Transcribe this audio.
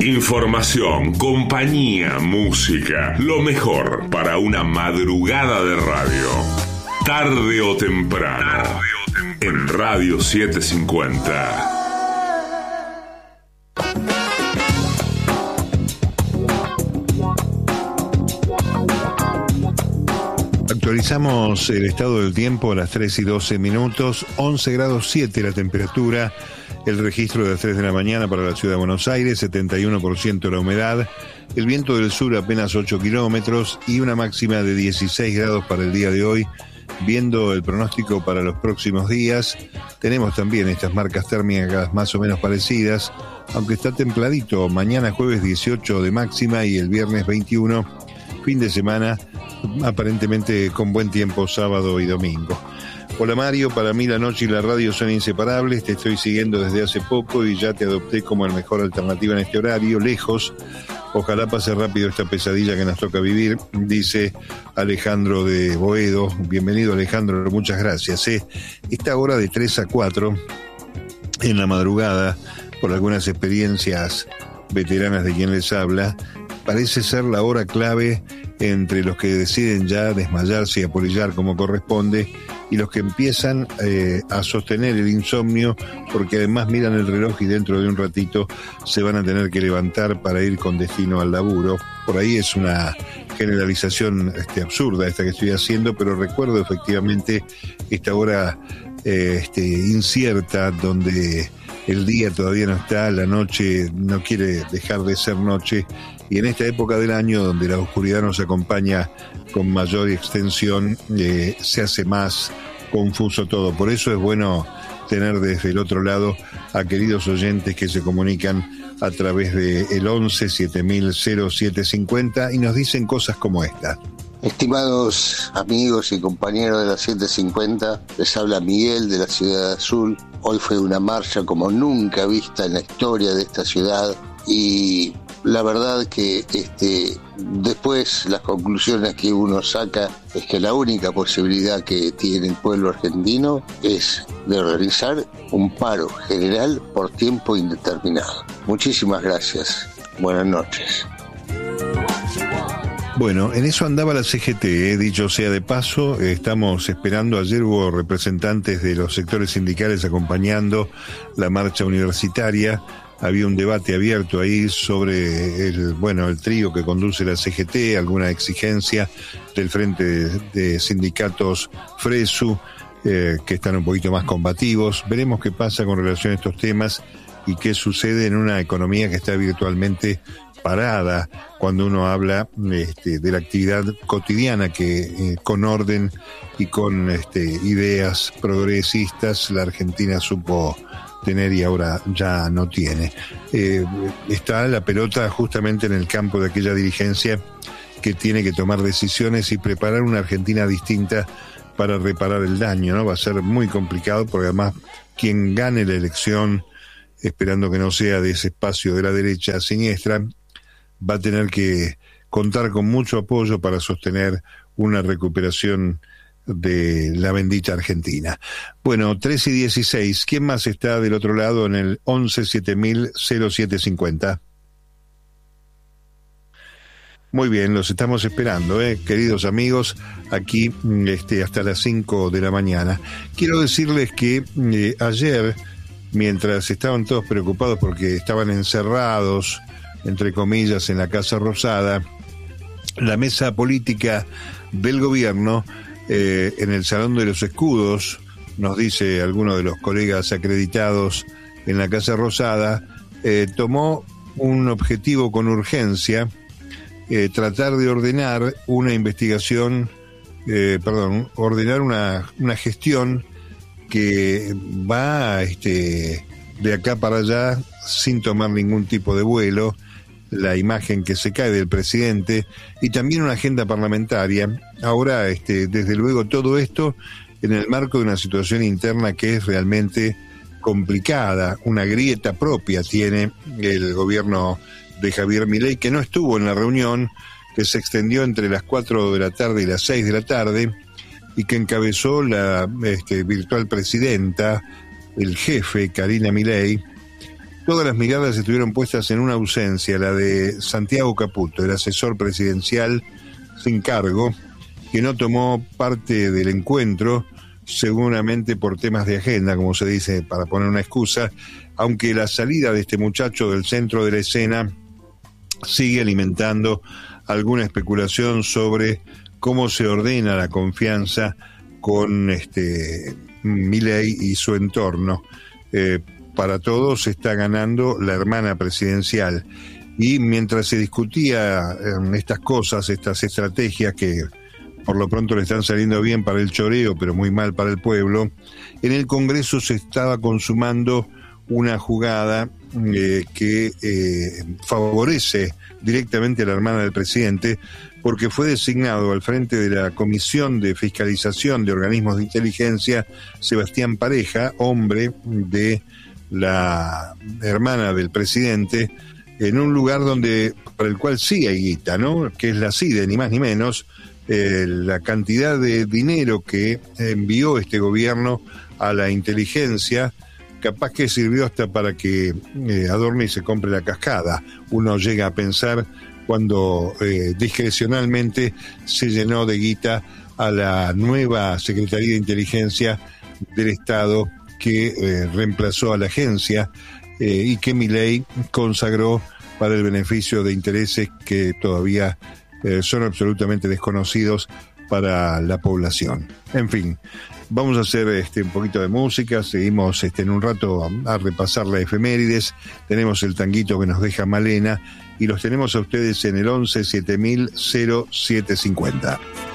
Información, compañía, música, lo mejor para una madrugada de radio. Tarde o temprano, en Radio 750. Actualizamos el estado del tiempo a las 3:12, 11 grados 7 la temperatura, el registro de las 3 de la mañana para la ciudad de Buenos Aires, 71% la humedad, el viento del sur apenas 8 kilómetros y una máxima de 16 grados para el día de hoy. Viendo el pronóstico para los próximos días, tenemos también estas marcas térmicas más o menos parecidas, aunque está templadito. Mañana jueves 18 de máxima y el viernes 21, fin de semana aparentemente con buen tiempo sábado y domingo. Hola Mario, para mí la noche y la radio son inseparables, te estoy siguiendo desde hace poco y ya te adopté como la mejor alternativa en este horario, lejos. Ojalá pase rápido esta pesadilla que nos toca vivir, dice Alejandro de Boedo. Bienvenido Alejandro, muchas gracias. Esta hora de 3 a 4 en la madrugada, por algunas experiencias veteranas de quien les habla, parece ser la hora clave entre los que deciden ya desmayarse y apolillar como corresponde y los que empiezan a sostener el insomnio porque además miran el reloj y dentro de un ratito se van a tener que levantar para ir con destino al laburo. Por ahí es una generalización absurda esta que estoy haciendo, pero recuerdo efectivamente esta hora incierta donde el día todavía no está, la noche no quiere dejar de ser noche, y en esta época del año donde la oscuridad nos acompaña con mayor extensión, se hace más confuso todo. Por eso es bueno tener desde el otro lado a queridos oyentes que se comunican a través de el 11 7000 0750 y nos dicen cosas como esta. Estimados amigos y compañeros de la 750, les habla Miguel de la Ciudad Azul. Hoy fue una marcha como nunca vista en la historia de esta ciudad y la verdad que después las conclusiones que uno saca es que la única posibilidad que tiene el pueblo argentino es de realizar un paro general por tiempo indeterminado. Muchísimas gracias. Buenas noches. Bueno, en eso andaba la CGT, dicho sea de paso, estamos esperando, ayer hubo representantes de los sectores sindicales acompañando la marcha universitaria, había un debate abierto ahí sobre el trío que conduce la CGT, alguna exigencia del Frente de Sindicatos FRESU, que están un poquito más combativos. Veremos qué pasa con relación a estos temas y qué sucede en una economía que está virtualmente parada cuando uno habla de la actividad cotidiana que con orden y con ideas progresistas la Argentina supo tener y ahora ya no tiene. Está la pelota justamente en el campo de aquella dirigencia que tiene que tomar decisiones y preparar una Argentina distinta para reparar el daño, ¿no? Va a ser muy complicado porque además quien gane la elección, esperando que no sea de ese espacio de la derecha siniestra, va a tener que contar con mucho apoyo para sostener una recuperación de la bendita Argentina. Bueno, 3:16. ¿Quién más está del otro lado en el 11 7000 0750? Muy bien, los estamos esperando, queridos amigos, aquí hasta las 5 de la mañana. Quiero decirles que ayer, mientras estaban todos preocupados porque estaban encerrados, entre comillas, en la Casa Rosada, la mesa política del gobierno, en el Salón de los Escudos, nos dice alguno de los colegas acreditados en la Casa Rosada, tomó un objetivo con urgencia, tratar de ordenar una investigación, ordenar una gestión que va de acá para allá sin tomar ningún tipo de vuelo, la imagen que se cae del presidente y también una agenda parlamentaria. Ahora, desde luego, todo esto en el marco de una situación interna que es realmente complicada, una grieta propia tiene el gobierno de Javier Milei, que no estuvo en la reunión, que se extendió entre las 4 de la tarde y las 6 de la tarde, y que encabezó la virtual presidenta, el jefe, Karina Milei, todas las miradas estuvieron puestas en una ausencia, la de Santiago Caputo, el asesor presidencial sin cargo, que no tomó parte del encuentro, seguramente por temas de agenda, como se dice, para poner una excusa, aunque la salida de este muchacho del centro de la escena sigue alimentando alguna especulación sobre cómo se ordena la confianza con Milei y su entorno. Para todos está ganando la hermana presidencial, y mientras se discutía estas cosas, estas estrategias que por lo pronto le están saliendo bien para el choreo, pero muy mal para el pueblo, en el Congreso se estaba consumando una jugada que favorece directamente a la hermana del presidente, porque fue designado al frente de la Comisión de Fiscalización de Organismos de Inteligencia Sebastián Pareja, hombre de la hermana del presidente, en un lugar para el cual sí hay guita, ¿no? Que es la CIDE, ni más ni menos. La cantidad de dinero que envió este gobierno a la inteligencia, capaz que sirvió hasta para que adorne y se compre la cascada. Uno llega a pensar cuando discrecionalmente se llenó de guita a la nueva Secretaría de Inteligencia del Estado que reemplazó a la agencia y que Milei consagró para el beneficio de intereses que todavía son absolutamente desconocidos para la población. En fin, vamos a hacer un poquito de música, seguimos en un rato a repasar las efemérides, tenemos el tanguito que nos deja Malena y los tenemos a ustedes en el 11 7000 0750.